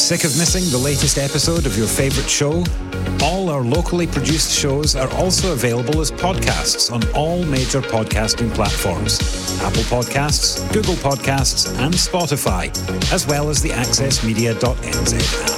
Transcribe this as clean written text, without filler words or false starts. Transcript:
Sick of missing the latest episode of your favourite show? All our locally produced shows are also available as podcasts on all major podcasting platforms. Apple Podcasts, Google Podcasts and Spotify, as well as the accessmedia.nz app.